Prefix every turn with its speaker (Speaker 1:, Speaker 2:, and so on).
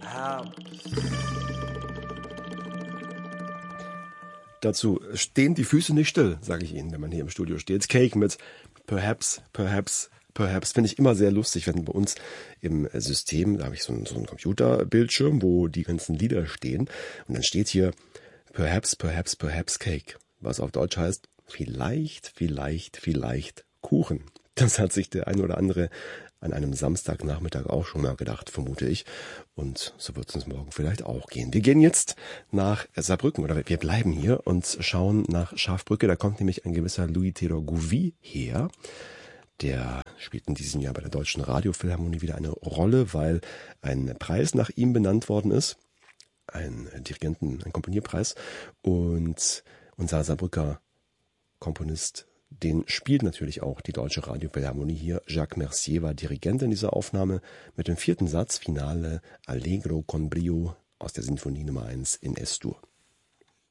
Speaker 1: Dazu stehen die Füße nicht still, sage ich Ihnen, wenn man hier im Studio steht. Cake mit Perhaps. Finde ich immer sehr lustig, wenn bei uns im System, da habe ich so einen Computerbildschirm, wo die ganzen Lieder stehen. Und dann steht hier Perhaps Cake, was auf Deutsch heißt, vielleicht Kuchen. Das hat sich der ein oder andere an einem Samstagnachmittag auch schon mal gedacht, vermute ich. Und so wird es uns morgen vielleicht auch gehen. Wir gehen jetzt nach Saarbrücken, oder wir bleiben hier und schauen nach Schafbrücke. Da kommt nämlich ein gewisser Louis Theodor Gouvy her. Der spielt in diesem Jahr bei der Deutschen Radiophilharmonie wieder eine Rolle, weil ein Preis nach ihm benannt worden ist. Ein Komponierpreis. Und unser Saarbrücker Komponist, den spielt natürlich auch die Deutsche Radiophilharmonie hier. Jacques Mercier war Dirigent in dieser Aufnahme mit dem 4. Satz, Finale Allegro con brio aus der Sinfonie Nummer 1 in Es-Dur.